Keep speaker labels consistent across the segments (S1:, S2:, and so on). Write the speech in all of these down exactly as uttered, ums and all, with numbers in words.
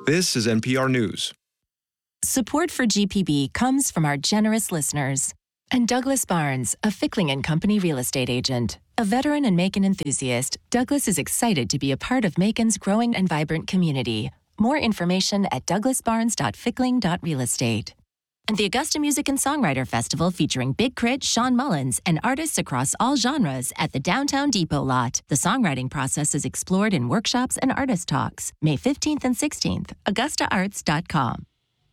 S1: This is N P R News.
S2: Support for G P B comes from our generous listeners. And Douglas Barnes, a Fickling and Company real estate agent. A veteran and Macon enthusiast, Douglas is excited to be a part of Macon's growing and vibrant community. More information at douglas barnes dot fickling dot real estate. And the Augusta Music and Songwriter Festival featuring Big Crit, Sean Mullins, and artists across all genres at the Downtown Depot lot. The songwriting process is explored in workshops and artist talks. May fifteenth and sixteenth, augusta arts dot com.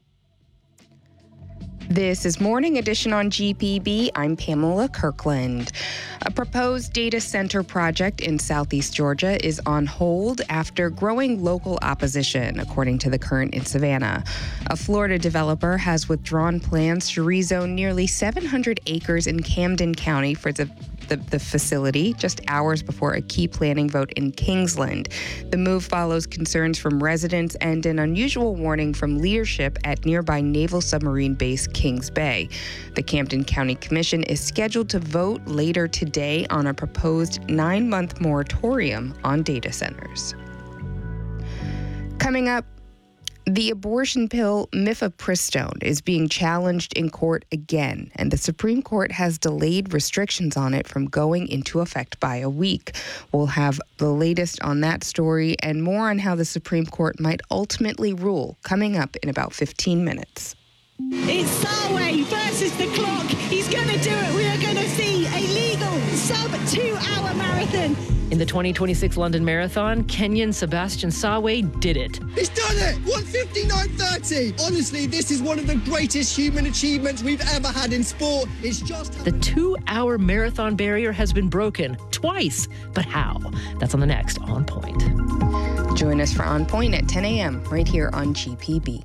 S3: This is Morning Edition on G P B. I'm Pamela Kirkland. A proposed data center project in southeast Georgia is on hold after growing local opposition, according to The Current in Savannah. A Florida developer has withdrawn plans to rezone nearly seven hundred acres in Camden County for the The, the facility just hours before a key planning vote in Kingsland. The move follows concerns from residents and an unusual warning from leadership at nearby Naval Submarine Base Kings Bay. The Camden County Commission is scheduled to vote later today on a proposed nine-month moratorium on data centers. Coming up, the abortion pill mifepristone is being challenged in court again, and the Supreme Court has delayed restrictions on it from going into effect by a week. We'll have the latest on that story and more on how the Supreme Court might ultimately rule coming up in about fifteen minutes.
S4: It's Sarway versus the clock. He's going to do it. We are going to see a legal sub-two-hour marathon.
S5: In the twenty twenty-six London Marathon, Kenyan Sebastian Sawe did it.
S6: He's done it! one fifty-nine thirty! Honestly, this is one of the greatest human achievements we've ever had in sport. It's just...
S5: The two-hour marathon barrier has been broken twice. But how? That's on the next On Point.
S3: Join us for On Point at ten a.m. right here on G P B.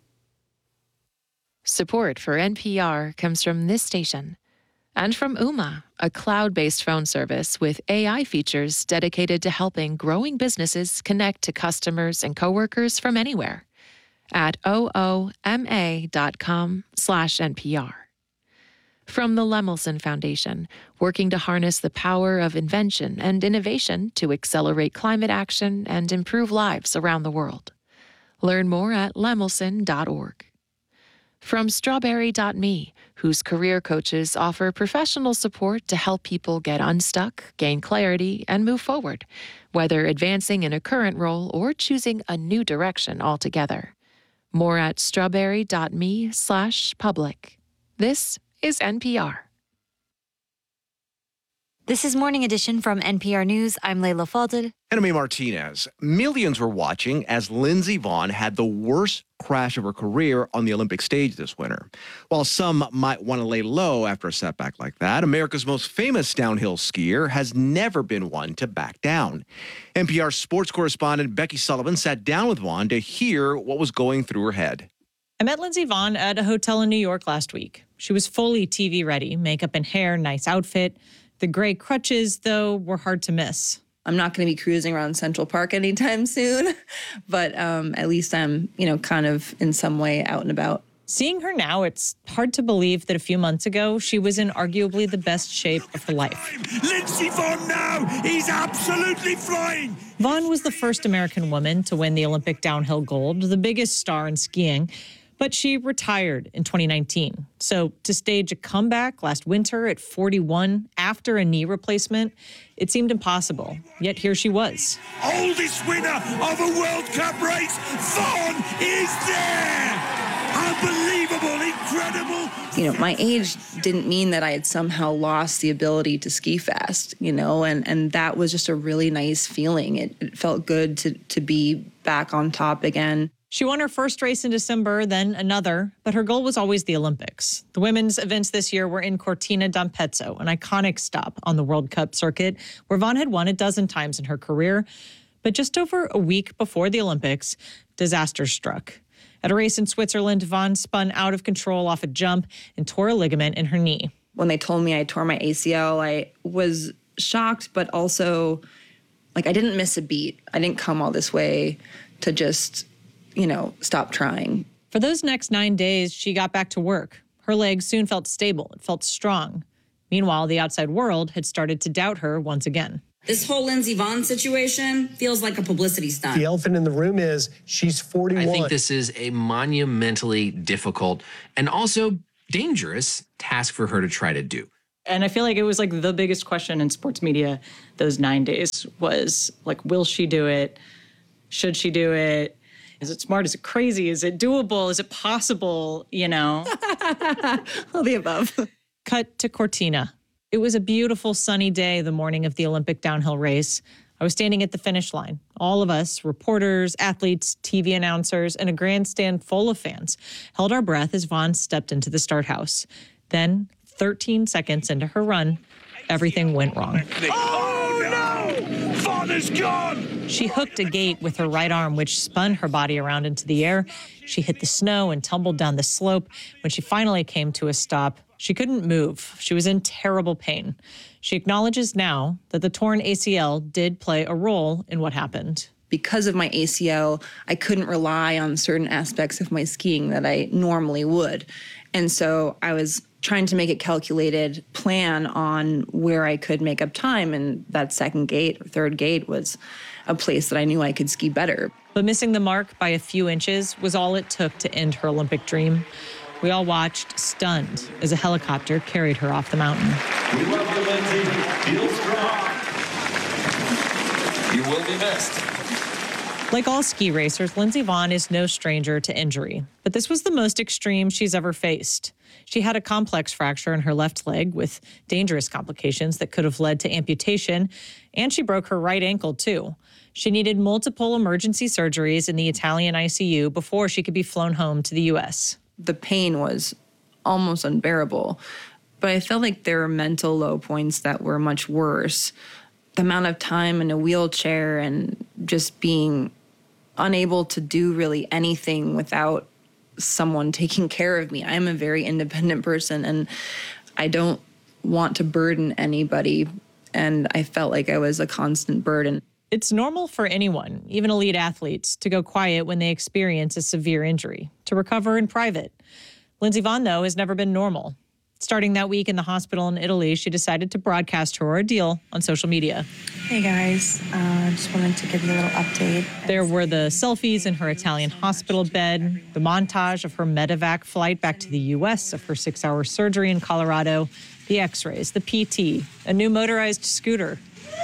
S7: Support for N P R comes from this station and from Ooma, a cloud-based phone service with A I features dedicated to helping growing businesses connect to customers and coworkers from anywhere at ooma dot com slash N P R. From the Lemelson Foundation, working to harness the power of invention and innovation to accelerate climate action and improve lives around the world. Learn more at lemelson dot org. From strawberry dot me, whose career coaches offer professional support to help people get unstuck, gain clarity, and move forward, whether advancing in a current role or choosing a new direction altogether. More at strawberry dot me slash public. This is N P R.
S8: This is Morning Edition from N P R News. I'm Layla Falded.
S1: And I'm Martinez. Millions were watching as Lindsey Vonn had the worst crash of her career on the Olympic stage this winter. While some might want to lay low after a setback like that, America's most famous downhill skier has never been one to back down. N P R sports correspondent Becky Sullivan sat down with Vonn to hear what was going through her head.
S9: I met Lindsey Vonn at a hotel in New York last week. She was fully T V ready, makeup and hair, nice outfit. The gray crutches, though, were hard to miss.
S10: I'm not going to be cruising around Central Park anytime soon, but um, at least I'm, you know, kind of in some way out and about.
S9: Seeing her now, it's hard to believe that a few months ago, she was in arguably the best shape of her life.
S11: Lindsey Vonn now! He's absolutely flying!
S9: Vonn was the first American woman to win the Olympic downhill gold, the biggest star in skiing. But she retired in twenty nineteen. So to stage a comeback last winter at forty-one after a knee replacement, it seemed impossible. Yet here she was.
S11: Oldest winner of a World Cup race, Vonn is there! Unbelievable, incredible.
S10: You know, my age didn't mean that I had somehow lost the ability to ski fast, you know, and, and that was just a really nice feeling. It, it felt good to, to be back on top again.
S9: She won her first race in December, then another, but her goal was always the Olympics. The women's events this year were in Cortina d'Ampezzo, an iconic stop on the World Cup circuit, where Vonn had won a dozen times in her career. But just over a week before the Olympics, disaster struck. At a race in Switzerland, Vonn spun out of control off a jump and tore a ligament in her knee.
S10: When they told me I tore my A C L, I was shocked, but also, like, I didn't miss a beat. I didn't come all this way to just, you know, stop trying.
S9: For those next nine days, she got back to work. Her leg soon felt stable. It felt strong. Meanwhile, the outside world had started to doubt her once again.
S12: This whole Lindsey Vonn situation feels like a publicity stunt.
S13: The elephant in the room is she's forty-one.
S14: I think this is a monumentally difficult and also dangerous task for her to try to do.
S9: And I feel like it was like the biggest question in sports media those nine days was like, will she do it? Should she do it? Is it smart? Is it crazy? Is it doable? Is it possible? You know?
S10: All the above.
S9: Cut to Cortina. It was a beautiful sunny day the morning of the Olympic downhill race. I was standing at the finish line. All of us, reporters, athletes, T V announcers, and a grandstand full of fans, held our breath as Vonn stepped into the start house. Then, thirteen seconds into her run, everything went wrong.
S11: Oh no! Vonn is gone!
S9: She hooked a gate with her right arm, which spun her body around into the air. She hit the snow and tumbled down the slope. When she finally came to a stop, she couldn't move. She was in terrible pain. She acknowledges now that the torn A C L did play a role in what happened.
S10: Because of my A C L, I couldn't rely on certain aspects of my skiing that I normally would. And so I was trying to make a calculated plan on where I could make up time. And that second gate or third gate was a place that I knew I could ski better.
S9: But missing the mark by a few inches was all it took to end her Olympic dream. We all watched, stunned, as a helicopter carried her off the mountain.
S15: We love you, Lindsey. Feel strong. You will be missed.
S9: Like all ski racers, Lindsey Vonn is no stranger to injury. But this was the most extreme she's ever faced. She had a complex fracture in her left leg with dangerous complications that could have led to amputation, and she broke her right ankle, too. She needed multiple emergency surgeries in the Italian I C U before she could be flown home to the U S.
S10: The pain was almost unbearable, but I felt like there were mental low points that were much worse. The amount of time in a wheelchair and just being unable to do really anything without someone taking care of me. I'm a very independent person and I don't want to burden anybody, and I felt like I was a constant burden.
S9: It's normal for anyone, even elite athletes, to go quiet when they experience a severe injury, to recover in private. Lindsey Vonn, though, has never been normal. Starting that week in the hospital in Italy, she decided to broadcast her ordeal on social media.
S16: Hey guys, uh, just wanted to give you a little update.
S9: There were the selfies in her Italian hospital bed, the montage of her medevac flight back to the U S of her six-hour surgery in Colorado, the x-rays, the P T, a new motorized scooter.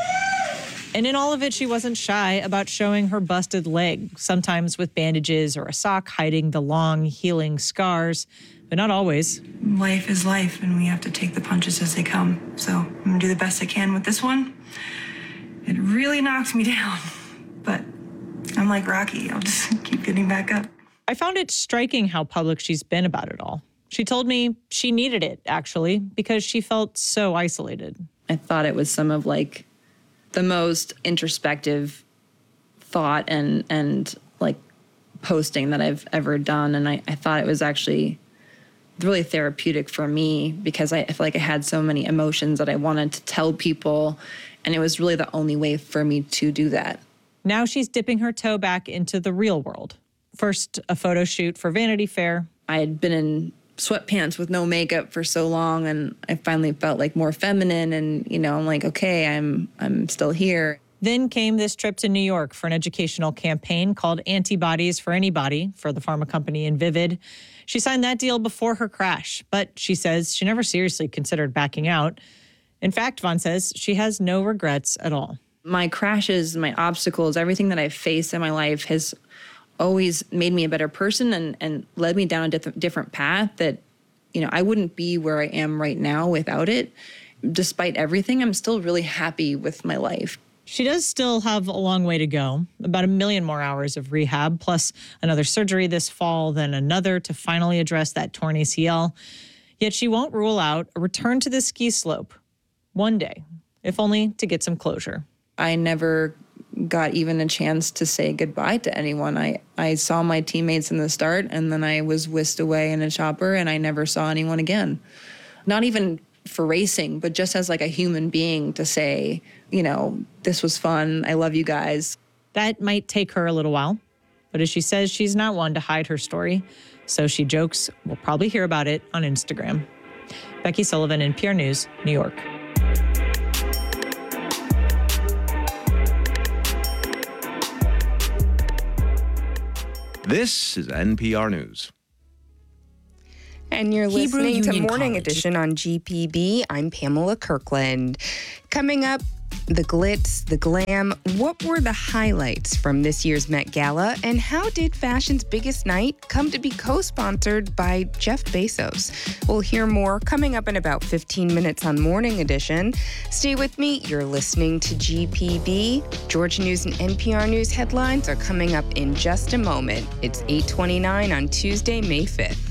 S9: And in all of it, she wasn't shy about showing her busted leg, sometimes with bandages or a sock hiding the long, healing scars, but not always.
S16: Life is life, and we have to take the punches as they come. So I'm gonna do the best I can with this one. It really knocked me down, but I'm like Rocky. I'll just keep getting back up.
S9: I found it striking how public she's been about it all. She told me she needed it, actually, because she felt so isolated.
S10: I thought it was some of like the most introspective thought and and like posting that I've ever done. And I, I thought it was actually really therapeutic for me because I, I feel like I had so many emotions that I wanted to tell people. And it was really the only way for me to do that.
S9: Now she's dipping her toe back into the real world. First, a photo shoot for Vanity Fair.
S10: I had been in sweatpants with no makeup for so long, and I finally felt like more feminine, and you know, I'm like, okay, I'm I'm still here.
S9: Then came this trip to New York for an educational campaign called Antibodies for Anybody for the pharma company Invivyd. She signed that deal before her crash, but she says she never seriously considered backing out. In fact, Vonn says she has no regrets at all.
S10: My crashes, my obstacles, everything that I've faced in my life has always made me a better person and, and led me down a diff- different path that, you know, I wouldn't be where I am right now without it. Despite everything, I'm still really happy with my life.
S9: She does still have a long way to go, about a million more hours of rehab, plus another surgery this fall, then another to finally address that torn A C L. Yet she won't rule out a return to the ski slope one day, if only to get some closure.
S10: I never got even a chance to say goodbye to anyone. I, I saw my teammates in the start, and then I was whisked away in a chopper, and I never saw anyone again. Not even for racing, but just as like a human being to say, you know, this was fun. I love you guys.
S9: That might take her a little while, but as she says, she's not one to hide her story. So she jokes we'll probably hear about it on Instagram. Becky Sullivan, N P R News, New York.
S1: This is N P R News.
S3: And you're
S17: Hebrew
S3: listening
S17: Union
S3: to Morning
S17: College.
S3: Edition on G P B. I'm Pamela Kirkland. Coming up, the glitz, the glam. What were the highlights from this year's Met Gala? And how did fashion's biggest night come to be co-sponsored by Jeff Bezos? We'll hear more coming up in about fifteen minutes on Morning Edition. Stay with me. You're listening to G P B. Georgia News and N P R News headlines are coming up in just a moment. It's eight twenty-nine on Tuesday, May fifth.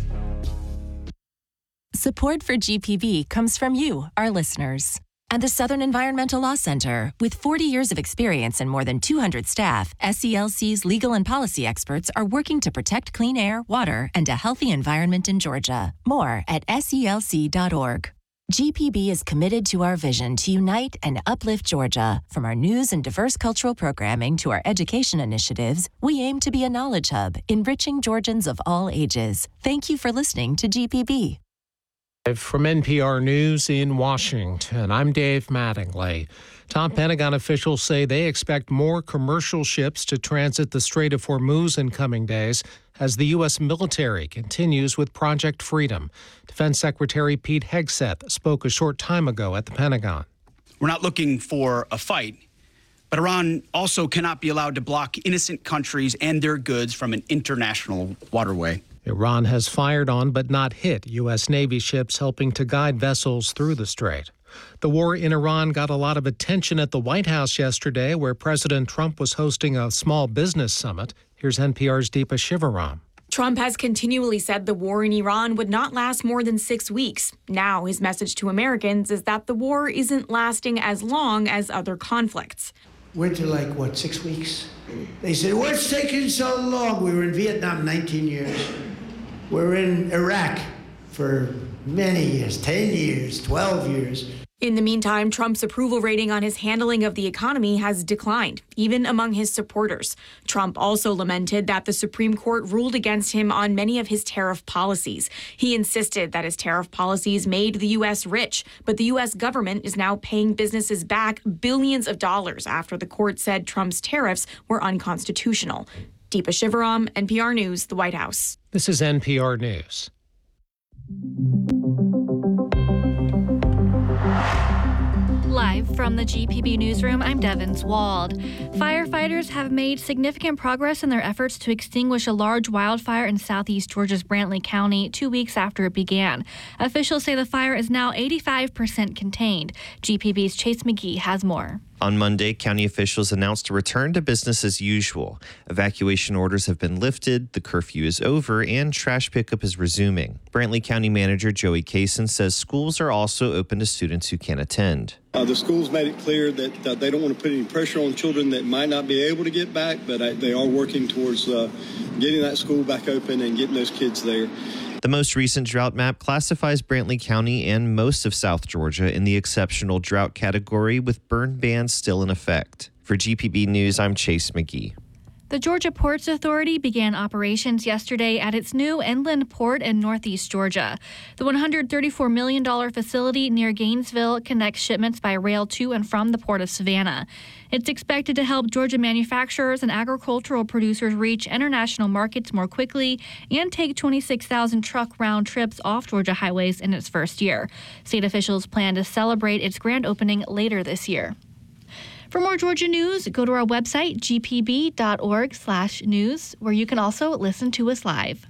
S2: Support for G P B comes from you, our listeners. And the Southern Environmental Law Center. With forty years of experience and more than two hundred staff, S E L C's legal and policy experts are working to protect clean air, water, and a healthy environment in Georgia. More at S E L C dot org. G P B is committed to our vision to unite and uplift Georgia. From our news and diverse cultural programming to our education initiatives, we aim to be a knowledge hub, enriching Georgians of all ages. Thank you for listening to G P B.
S18: From N P R News in Washington, I'm Dave Mattingly. Top Pentagon officials say they expect more commercial ships to transit the Strait of Hormuz in coming days as the U S military continues with Project Freedom. Defense Secretary Pete Hegseth spoke a short time ago at the Pentagon.
S19: We're not looking for a fight, but Iran also cannot be allowed to block innocent countries and their goods from an international waterway.
S18: Iran has fired on but not hit U S Navy ships helping to guide vessels through the strait. The war in Iran got a lot of attention at the White House yesterday, where President Trump was hosting a small business summit. Here's N P R's Deepa Shivaram.
S20: Trump has continually said the war in Iran would not last more than six weeks. Now his message to Americans is that the war isn't lasting as long as other conflicts.
S21: Went to like, what, six weeks? They said, what's taking so long? We were in Vietnam nineteen years. We're in Iraq for many years, ten years, twelve years.
S20: In the meantime, Trump's approval rating on his handling of the economy has declined, even among his supporters. Trump also lamented that the Supreme Court ruled against him on many of his tariff policies. He insisted that his tariff policies made the U S rich, but the U S government is now paying businesses back billions of dollars after the court said Trump's tariffs were unconstitutional. Deepa Shivaram, N P R News, the White House.
S18: This is N P R News.
S22: Live from the G P B newsroom, I'm Devins Wald. Firefighters have made significant progress in their efforts to extinguish a large wildfire in southeast Georgia's Brantley County two weeks after it began. Officials say the fire is now eighty-five percent contained. G P B's Chase McGee has more.
S23: On Monday, county officials announced a return to business as usual. Evacuation orders have been lifted, the curfew is over, and trash pickup is resuming. Brantley County Manager Joey Kaysen says schools are also open to students who can't attend.
S24: Uh, the schools made it clear that uh, they don't want to put any pressure on children that might not be able to get back, but I, they are working towards uh, getting that school back open and getting those kids there.
S23: The most recent drought map classifies Brantley County and most of South Georgia in the exceptional drought category, with burn bans still in effect. For G P B News, I'm Chase McGee.
S22: The Georgia Ports Authority began operations yesterday at its new inland port in northeast Georgia. The one hundred thirty-four million dollars facility near Gainesville connects shipments by rail to and from the Port of Savannah. It's expected to help Georgia manufacturers and agricultural producers reach international markets more quickly and take twenty-six thousand truck round trips off Georgia highways in its first year. State officials plan to celebrate its grand opening later this year. For more Georgia news, go to our website, g p b dot org slash news, where you can also listen to us live.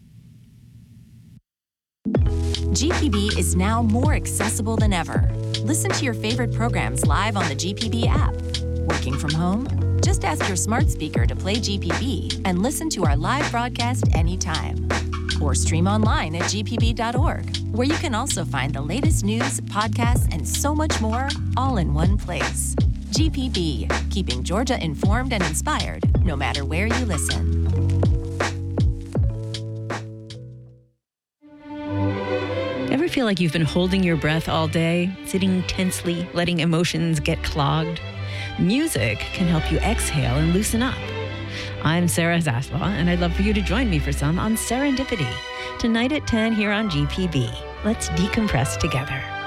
S2: G P B is now more accessible than ever. Listen to your favorite programs live on the G P B app. Working from home? Just ask your smart speaker to play G P B and listen to our live broadcast anytime. Or stream online at g p b dot org, where you can also find the latest news, podcasts, and so much more, all in one place. G P B, keeping Georgia informed and inspired, no matter where you listen.
S17: Ever feel like you've been holding your breath all day, sitting tensely, letting emotions get clogged? Music can help you exhale and loosen up. I'm Sarah Zaswa, and I'd love for you to join me for some on Serendipity, tonight at ten here on G P B. Let's decompress together.